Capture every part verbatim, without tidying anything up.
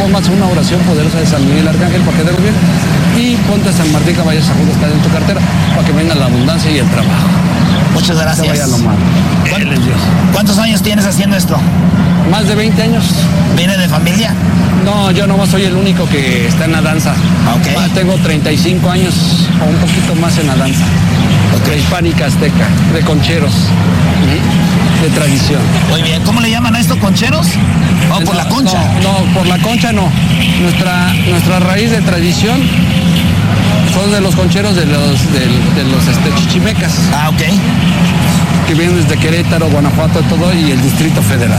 pongas una oración poderosa de San Miguel Arcángel para que dé bien. Y ponte a San Martín Caballo Sajudo, está en tu cartera, para que venga la abundancia y el trabajo. Muchas gracias. No vaya lo malo. Él es Dios. ¿Cuántos años tienes haciendo esto? Más de veinte años. ¿Viene de familia? No, yo nomás soy el único que está en la danza. Okay. Ah, tengo treinta y cinco años o un poquito más en la danza. Okay. Hispánica azteca, de concheros, ¿sí? De tradición. Muy bien, ¿cómo le llaman a esto? ¿Concheros? ¿O no, por la concha? No, no, por la concha no. Nuestra, nuestra raíz de tradición son de los concheros de los, de, de los este, chichimecas. Ah, ok. Que vienen desde Querétaro, Guanajuato, todo, y el Distrito Federal.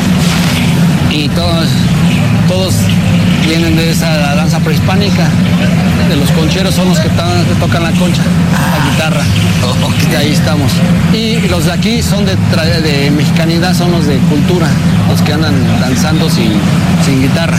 Y todos, todos vienen de esa danza prehispánica. De los concheros son los que, tan, que tocan la concha, ah, la guitarra. Oh, okay. De ahí estamos. Y los de aquí son de, de mexicanidad, son los de cultura, los que andan danzando sin, sin guitarra.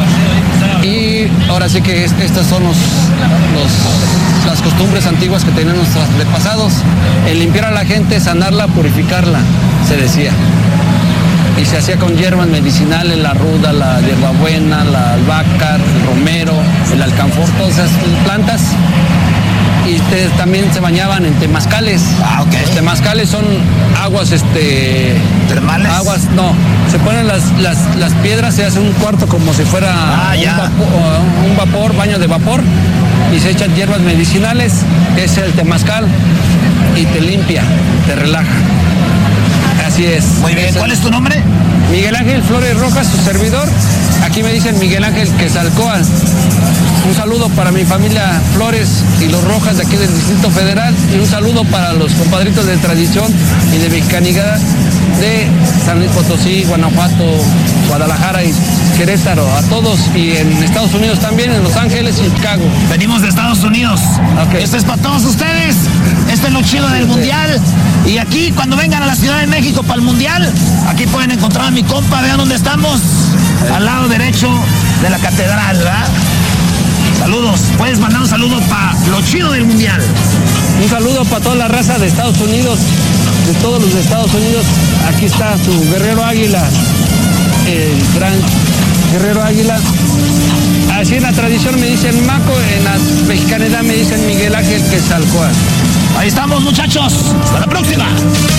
Y ahora sí que es, estas son los, los, las costumbres antiguas que tenían nuestros antepasados. El limpiar a la gente, sanarla, purificarla, se decía. Y se hacía con hierbas medicinales, la ruda, la hierbabuena, la albahaca, el romero, el alcanfor, todas esas plantas. Y te, también se bañaban en temazcales. Ah, ok. Los temazcales son aguas, este... ¿termales? Aguas, no. Se ponen las, las, las piedras, se hace un cuarto como si fuera ah, un, ya. vapor, un vapor, baño de vapor. Y se echan hierbas medicinales, es el temazcal. Y te limpia, te relaja. Así es. Muy bien, ¿cuál es tu nombre? Miguel Ángel Flores Rojas, su servidor. Aquí me dicen Miguel Ángel Quetzalcóatl. Un saludo para mi familia Flores y los Rojas de aquí del Distrito Federal. Y un saludo para los compadritos de tradición y de mexicanidad de San Luis Potosí, Guanajuato, Guadalajara y Querétaro. A todos. Y en Estados Unidos también, en Los Ángeles y Chicago. Venimos de Estados Unidos. Okay. Esto es para todos ustedes. Esto es lo chido del Mundial. Y aquí, cuando vengan a la Ciudad de México para el Mundial, aquí pueden encontrar a mi compa. Vean dónde estamos. Al lado derecho de la catedral, ¿verdad? Saludos. Puedes mandar un saludo para lo chido del Mundial. Un saludo para toda la raza de Estados Unidos, de todos los de Estados Unidos. Aquí está su Guerrero Águila, el gran Guerrero Águila. Así en la tradición me dicen Maco, en la mexicanidad me dicen Miguel Ángel Quetzalcóatl. Ahí estamos, muchachos. Hasta la próxima.